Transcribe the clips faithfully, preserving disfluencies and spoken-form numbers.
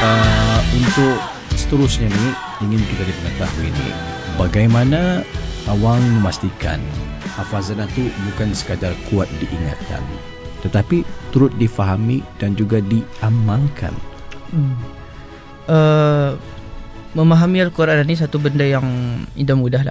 uh, untuk seterusnya ni ingin kita mengetahui ni bagaimana awang memastikan hafazanah tu bukan sekadar kuat diingatan tetapi turut difahami dan juga diamalkan. Hmm. Uh, memahami Al-Quran ini satu benda yang indah mudah lah.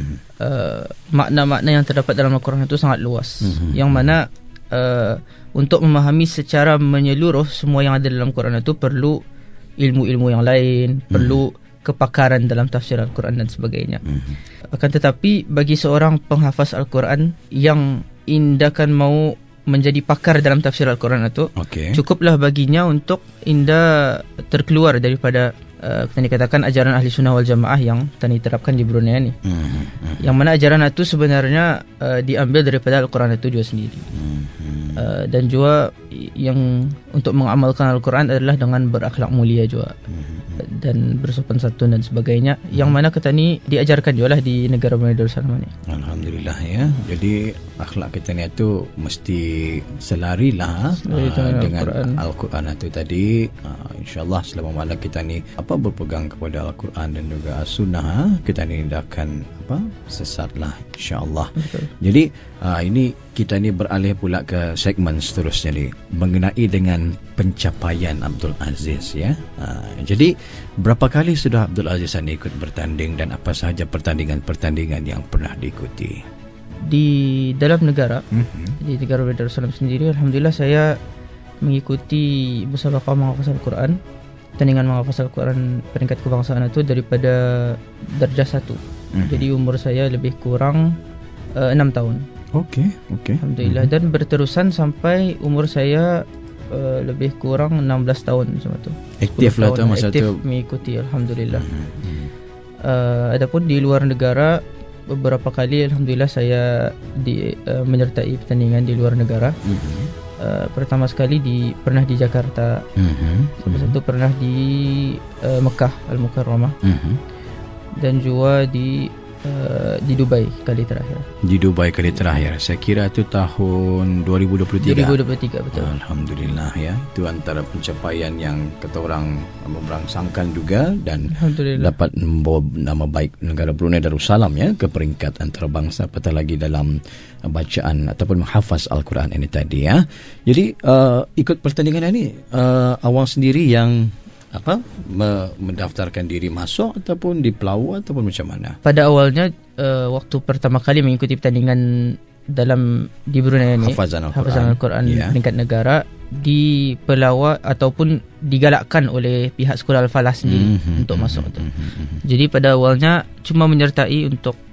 uh, makna-makna yang terdapat dalam Al-Quran itu sangat luas. Mm-hmm. Yang mana uh, untuk memahami secara menyeluruh semua yang ada dalam Al-Quran itu perlu ilmu-ilmu yang lain, mm-hmm. perlu kepakaran dalam tafsir Al-Quran dan sebagainya. Mm-hmm. Akan tetapi bagi seorang penghafaz Al-Quran yang indakan mau menjadi pakar dalam tafsir Al-Quran itu, okay. cukuplah baginya untuk indah terkeluar daripada uh, kita dikatakan ajaran Ahli Sunnah wal Jamaah yang tadi terapkan di Brunei ni. Mm-hmm. Yang mana ajaran itu sebenarnya uh, diambil daripada Al-Quran itu juga sendiri. Mm-hmm. Uh, dan juga yang untuk mengamalkan Al-Quran adalah dengan berakhlak mulia juga. Mm-hmm. Dan bersopan santun dan sebagainya, hmm. yang mana kita ni diajarkan juga lah di negara Brunei Darussalam ni. Alhamdulillah ya. Jadi akhlak kita ni tu mesti selari lah uh, dengan Al-Quran, Al-Quran itu tadi. Uh, InsyaAllah selama mana kita ni apa berpegang kepada Al-Quran dan juga As-Sunnah, kita ni akan apa sesat lah insyaAllah. Betul. Jadi uh, ini kita ni beralih pula ke segmen seterusnya ni mengenai dengan pencapaian Abdul Aziz ya. Uh, jadi berapa kali sudah Abdul Aziz ini ikut bertanding dan apa sahaja pertandingan-pertandingan yang pernah diikuti? Di dalam negara, mm-hmm. di negara Darussalam sendiri, alhamdulillah saya mengikuti musabaqah menghafaz Al-Quran, pertandingan menghafaz Al-Quran peringkat kebangsaan itu daripada darjah satu. Mm-hmm. Jadi umur saya lebih kurang uh, enam tahun. Okey, okey. Alhamdulillah. Mm-hmm. Dan berterusan sampai umur saya Uh, lebih kurang enam belas tahun macam tu. Aktif lah tu masa aktif tu. Mengikuti alhamdulillah. Hmm. Uh, adapun di luar negara beberapa kali alhamdulillah saya di uh, menyertai pertandingan di luar negara. Hmm. Uh, pertama sekali di pernah di Jakarta. Hmm. Sampai satu pernah di uh, Mekah Al-Mukarramah. Hmm. Dan juga di Uh, di Dubai kali terakhir. Di Dubai kali terakhir. Saya kira itu tahun dua ribu dua puluh tiga. dua ribu dua puluh tiga betul. Alhamdulillah ya. Itu antara pencapaian yang kita orang merangsangkan juga dan dapat membawa nama baik negara Brunei Darussalam ya ke peringkat antarabangsa apatah lagi dalam bacaan ataupun menghafaz Al-Quran ini tadi ya. Jadi uh, ikut pertandingan ini uh, awang sendiri yang apa mendaftarkan diri masuk ataupun di pelau ataupun macam mana? Pada awalnya uh, waktu pertama kali mengikuti pertandingan dalam di Brunei ini hafazan Al-Quran, hafazan Al-Quran yeah. peringkat negara di pelawat ataupun digalakkan oleh pihak sekolah Al-Falah sendiri mm-hmm, untuk masuk mm-hmm, tu. Mm-hmm. Jadi pada awalnya cuma menyertai untuk